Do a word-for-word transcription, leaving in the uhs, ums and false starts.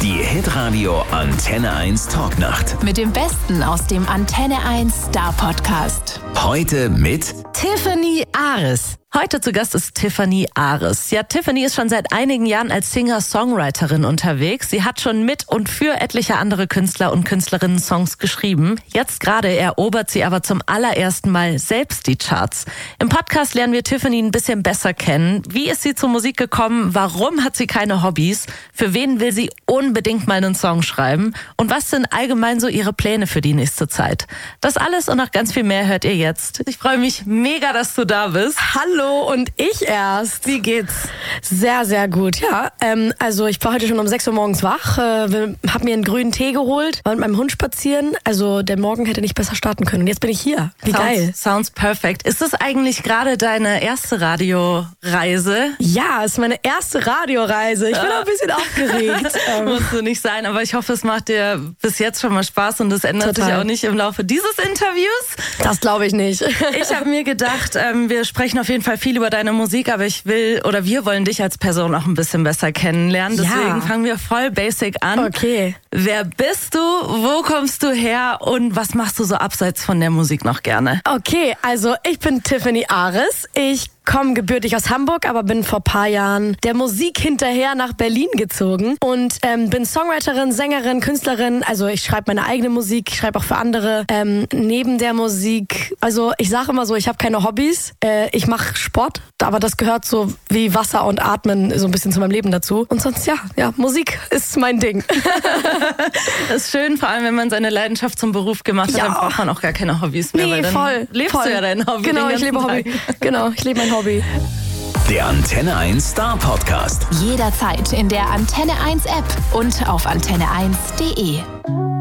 Die Hitradio Antenne eins Talknacht. Mit dem Besten aus dem Antenne eins Star Podcast. Heute mit Tiffany Ares. Heute zu Gast ist Tiffany Ares. Ja, Tiffany ist schon seit einigen Jahren als Singer-Songwriterin unterwegs. Sie hat schon mit und für etliche andere Künstler und Künstlerinnen Songs geschrieben. Jetzt gerade erobert sie aber zum allerersten Mal selbst die Charts. Im Podcast lernen wir Tiffany ein bisschen besser kennen. Wie ist sie zur Musik gekommen? Warum hat sie keine Hobbys? Für wen will sie unbedingt mal einen Song schreiben? Und was sind allgemein so ihre Pläne für die nächste Zeit? Das alles und noch ganz viel mehr hört ihr jetzt. Ich freue mich mega, dass du da bist. Hallo und ich erst. Wie geht's? Sehr, sehr gut, ja. Ähm, also ich war heute schon um sechs Uhr morgens wach, äh, hab mir einen grünen Tee geholt, war mit meinem Hund spazieren. Also der Morgen hätte nicht besser starten können. Und jetzt bin ich hier. Wie sounds, geil. Sounds perfect. Ist das eigentlich gerade deine erste Radioreise? Ja, es ist meine erste Radioreise. Ich bin auch ein bisschen aufgeregt. ähm. Musst du nicht sein, aber ich hoffe, es macht dir bis jetzt schon mal Spaß und das ändert Total. sich auch nicht im Laufe dieses Interviews. Das glaube ich nicht. Ich habe mir gedacht, ähm, wir sprechen auf jeden Fall viel über deine Musik, aber ich will oder wir wollen dich als Person auch ein bisschen besser kennenlernen. Deswegen Ja. fangen wir voll basic an. Okay. Wer bist du? Wo kommst du her? Und was machst du so abseits von der Musik noch gerne? Okay, also ich bin Tiffany Ares. Ich komme gebürtig aus Hamburg, aber bin vor ein paar Jahren der Musik hinterher nach Berlin gezogen und ähm, bin Songwriterin, Sängerin, Künstlerin. Also ich schreibe meine eigene Musik, ich schreibe auch für andere. Ähm, neben der Musik, also ich sage immer so, ich habe keine Hobbys. Äh, ich mache Sport, aber das gehört so wie Wasser und Atmen so ein bisschen zu meinem Leben dazu. Und sonst, ja, ja, Musik ist mein Ding. Das ist schön, vor allem wenn man seine Leidenschaft zum Beruf gemacht hat, Ja. dann braucht man auch gar keine Hobbys mehr. Nee, weil dann voll. lebst voll. du ja dein Hobby. Genau, den ich lebe ganzen Hobby. Tag. Genau, ich lebe mein Hobby. der Antenne eins Star Podcast. Jederzeit in der Antenne eins App und auf antenne eins punkt de.